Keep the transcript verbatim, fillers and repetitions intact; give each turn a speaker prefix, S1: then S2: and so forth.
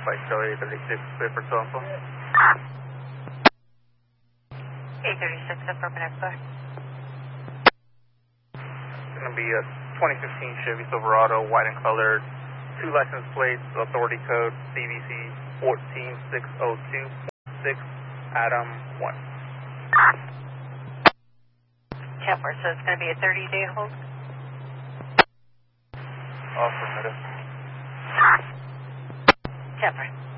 S1: Flight Charlie eight thirty-six, clear for telephone.
S2: eight thirty-six, affirmative, sir.
S1: It's going to be a twenty fifteen Chevy Silverado, white and colored, two license plates, authority code C V C one four six zero two six, Adam one.
S2: Kemper, so it's going to be a thirty day hold?
S1: Affirmative.
S2: Kemper.